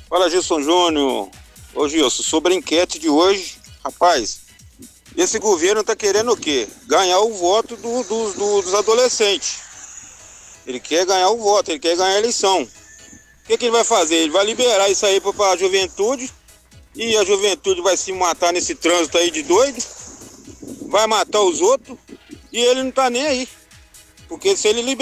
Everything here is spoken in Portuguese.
Fala, Gilson Júnior. Ô Gilson, sobre a enquete de hoje, rapaz, esse governo tá querendo o quê? Ganhar o voto dos adolescentes. Ele quer ganhar o voto, ele quer ganhar a eleição. O que ele vai fazer? Ele vai liberar isso aí para a juventude, e a juventude vai se matar nesse trânsito aí de doido, vai matar os outros, e ele não tá nem aí. Porque se ele liberar